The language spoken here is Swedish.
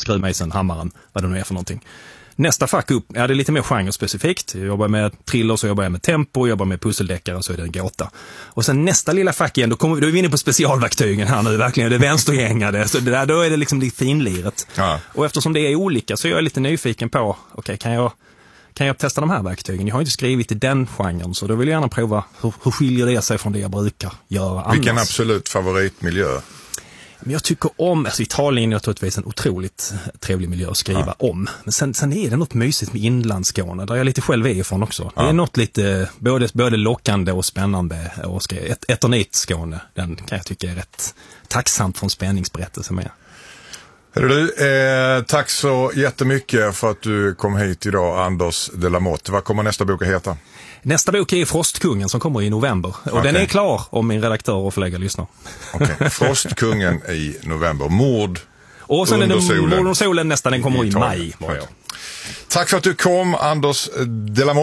skruvmejseln, hammaren, vad det nu är för någonting. Nästa fack upp, det är lite mer genrespecifikt. Jag jobbar med thriller, så jobbar jag med tempo, jag jobbar med pusseldeckare, så är det en gåta. Och sen nästa lilla fack igen, då är vi inne på specialverktygen här nu, verkligen. Det är vänstergängade, så då är det liksom lite finliret. Ja. Och eftersom det är olika så är jag lite nyfiken på, kan jag testa de här verktygen? Jag har inte skrivit i den genren, så då vill jag gärna prova hur skiljer det sig från det jag brukar göra annars. Vilken absolut favoritmiljö? Men jag tycker om, Italien är naturligtvis en otroligt trevlig miljö att skriva om. Men sen är det något mysigt med Inlandsskåne, där jag lite själv är ifrån också. Det är något lite både lockande och spännande. Eternit-Skåne, den kan jag tycka är rätt tacksamt från spänningsberättelse med. Tack så jättemycket för att du kom hit idag, Anders de la Motte. Vad kommer nästa bok att heta? Nästa bok är Frostkungen som kommer i november. Och den är klar om min redaktör och förläggare lyssnar. Frostkungen i november. Mord och sen under solen. Mord under solen nästa, den kommer i maj. Tack för att du kom, Anders de la Motte.